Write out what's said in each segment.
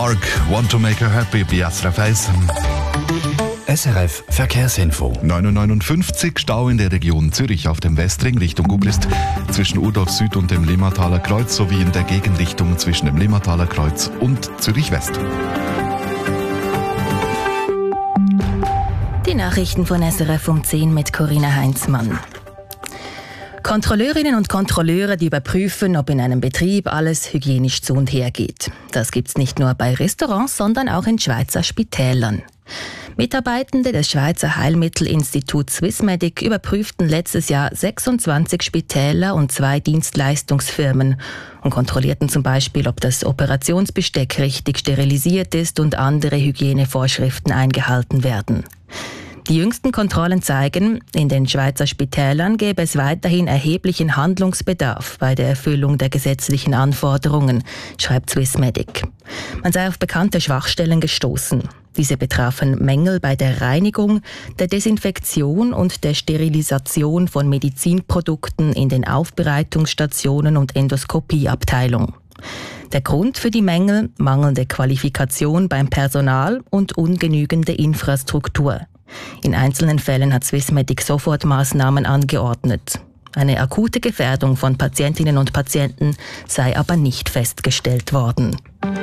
Mark, Want to Make Her Happy bei SRF 1. SRF Verkehrsinfo. 9:59 Stau in der Region Zürich auf dem Westring Richtung Gubrist zwischen Urdorf Süd und dem Limmataler Kreuz sowie in der Gegenrichtung zwischen dem Limmataler Kreuz und Zürich West. Die Nachrichten von SRF um 10 mit Corinna Heinzmann. Kontrolleurinnen und Kontrolleure, die überprüfen, ob in einem Betrieb alles hygienisch zu und her geht. Das gibt's nicht nur bei Restaurants, sondern auch in Schweizer Spitälern. Mitarbeitende des Schweizer Heilmittelinstituts Swissmedic überprüften letztes Jahr 26 Spitäler und 2 Dienstleistungsfirmen und kontrollierten zum Beispiel, ob das Operationsbesteck richtig sterilisiert ist und andere Hygienevorschriften eingehalten werden. Die jüngsten Kontrollen zeigen, in den Schweizer Spitälern gäbe es weiterhin erheblichen Handlungsbedarf bei der Erfüllung der gesetzlichen Anforderungen, schreibt Swissmedic. Man sei auf bekannte Schwachstellen gestoßen. Diese betrafen Mängel bei der Reinigung, der Desinfektion und der Sterilisation von Medizinprodukten in den Aufbereitungsstationen und Endoskopieabteilung. Der Grund für die Mängel: mangelnde Qualifikation beim Personal und ungenügende Infrastruktur. In einzelnen Fällen hat Swissmedic Sofortmaßnahmen angeordnet. Eine akute Gefährdung von Patientinnen und Patienten sei aber nicht festgestellt worden.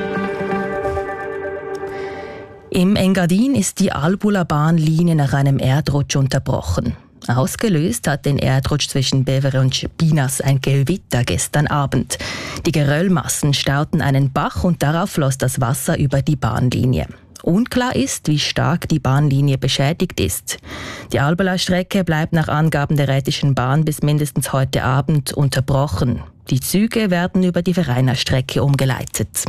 Im Engadin ist die Albula-Bahnlinie nach einem Erdrutsch unterbrochen. Ausgelöst hat den Erdrutsch zwischen Bevere und Pinas ein Gewitter gestern Abend. Die Geröllmassen stauten einen Bach und darauf floss das Wasser über die Bahnlinie. Unklar ist, wie stark die Bahnlinie beschädigt ist. Die Albula-Strecke bleibt nach Angaben der Rhätischen Bahn bis mindestens heute Abend unterbrochen. Die Züge werden über die Verrheinerstrecke umgeleitet.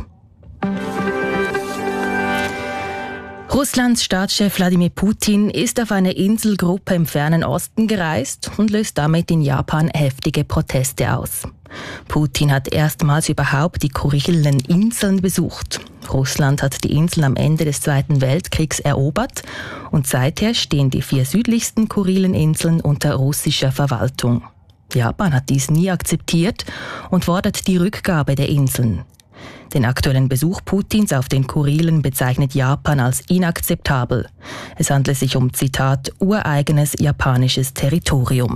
Russlands Staatschef Wladimir Putin ist auf eine Inselgruppe im fernen Osten gereist und löst damit in Japan heftige Proteste aus. Putin hat erstmals überhaupt die Kurileninseln besucht. Russland hat die Inseln am Ende des Zweiten Weltkriegs erobert und seither stehen die 4 südlichsten Kurileninseln unter russischer Verwaltung. Japan hat dies nie akzeptiert und fordert die Rückgabe der Inseln. Den aktuellen Besuch Putins auf den Kurilen bezeichnet Japan als inakzeptabel. Es handelt sich um, Zitat, ureigenes japanisches Territorium.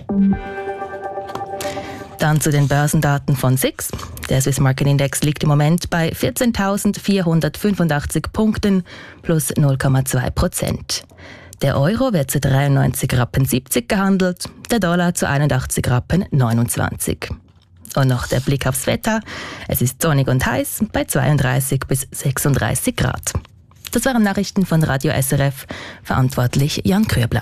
Dann zu den Börsendaten von SIX. Der Swiss Market Index liegt im Moment bei 14.485 Punkten plus 0,2%. Der Euro wird zu 93,70 Rappen gehandelt, der Dollar zu 81,29 Rappen. Und noch der Blick aufs Wetter. Es ist sonnig und heiß bei 32 bis 36 Grad. Das waren Nachrichten von Radio SRF. Verantwortlich Jan Köbler.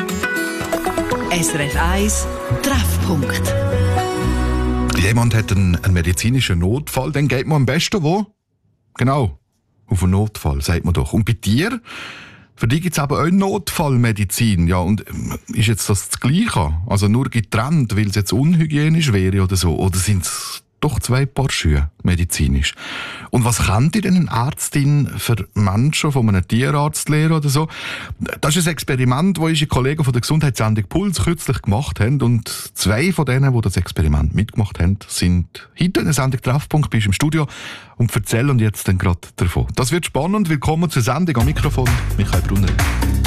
SRF 1 Treffpunkt. Jemand hat einen medizinischen Notfall, dann geht man am besten wo? Genau, auf einen Notfall, sagt man doch. Und bei dir? Für dich gibt es aber auch Notfallmedizin. Ja, und ist jetzt das Gleiche? Also nur getrennt, weil es jetzt unhygienisch wäre oder so? Oder sind es doch 2 Paar Schuhe medizinisch? Und was kann dir denn eine Ärztin für Menschen von einem Tierarzt lehren oder so? Das ist ein Experiment, das unsere Kollegen von der Gesundheitssendung Puls kürzlich gemacht haben. Und 2 von denen, die das Experiment mitgemacht haben, sind heute in der Sendung Treffpunkt bei uns im Studio und erzählen jetzt dann gerade davon. Das wird spannend. Willkommen zur Sendung am Mikrofon Michael Brunner.